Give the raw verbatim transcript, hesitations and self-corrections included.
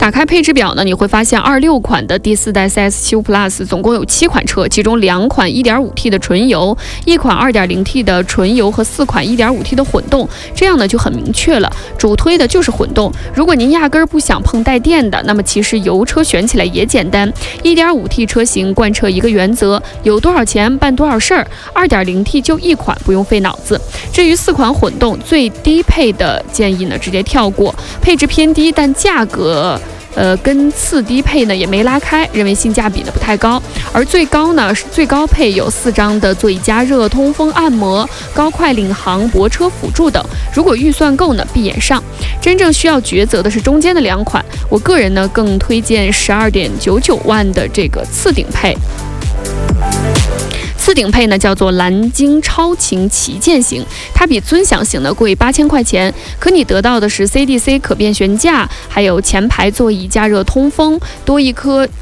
打开配置表呢，你会发现二六款的第四代 C S 七 Plus 总共有七款车，其中两款 一点五 T 的纯油，一款 二点零 T 的纯油和四款 一点五 T 的混动，这样呢就很明确了，主推的就是混动。如果您压根儿不想碰带电的，那么其实油车选起来也简单， 一点五 T 车型贯彻一个原则，有多少钱办多少事儿， 二点零 T 就一款，不用费脑子。至于四款混动，最低配的建议呢直接跳过，配置偏低，但价格呃，跟次低配呢也没拉开，认为性价比呢不太高。而最高呢是最高配有四张的座椅加热、通风按摩、高快领航、泊车辅助等。如果预算够呢，闭眼上。真正需要抉择的是中间的两款，我个人呢更推荐十二点九九万的这个次顶配。次顶配呢叫做蓝鲸超擎旗舰型，它比尊享型呢贵八千块钱，可你得到的是 C D C 可变悬架，还有前排座椅加热通风，多一颗